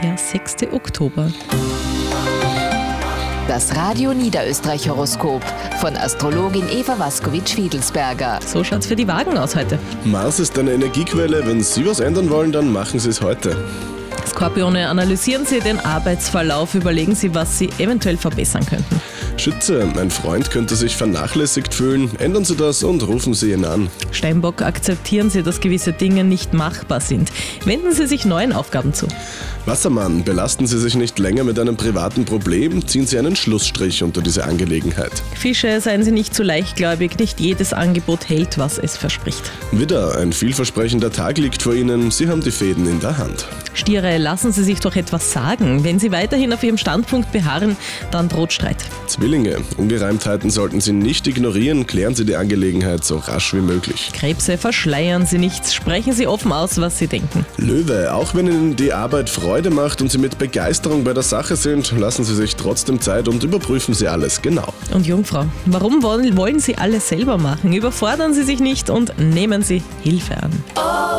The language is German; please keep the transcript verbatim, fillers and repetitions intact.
der sechster Oktober. Das Radio Niederösterreich-Horoskop von Astrologin Eva Waskowitsch-Fiedelsberger. So schaut's für die Wagen aus heute. Mars ist eine Energiequelle. Wenn Sie was ändern wollen, dann machen Sie es heute. Skorpione, analysieren Sie den Arbeitsverlauf, überlegen Sie, was Sie eventuell verbessern könnten. Schütze, ein Freund könnte sich vernachlässigt fühlen. Ändern Sie das und rufen Sie ihn an. Steinbock, akzeptieren Sie, dass gewisse Dinge nicht machbar sind. Wenden Sie sich neuen Aufgaben zu. Wassermann, belasten Sie sich nicht länger mit einem privaten Problem, ziehen Sie einen Schlussstrich unter diese Angelegenheit. Fische, seien Sie nicht zu leichtgläubig, nicht jedes Angebot hält, was es verspricht. Widder, ein vielversprechender Tag liegt vor Ihnen, Sie haben die Fäden in der Hand. Stiere, lassen Sie sich doch etwas sagen. Wenn Sie weiterhin auf Ihrem Standpunkt beharren, dann droht Streit. Zwillinge, Ungereimtheiten sollten Sie nicht ignorieren, klären Sie die Angelegenheit so rasch wie möglich. Krebse, verschleiern Sie nichts, sprechen Sie offen aus, was Sie denken. Löwe, auch wenn Ihnen die Arbeit Freude macht und Sie mit Begeisterung bei der Sache sind, lassen Sie sich trotzdem Zeit und überprüfen Sie alles genau. Und Jungfrau, warum wollen, wollen Sie alles selber machen? Überfordern Sie sich nicht und nehmen Sie Hilfe an.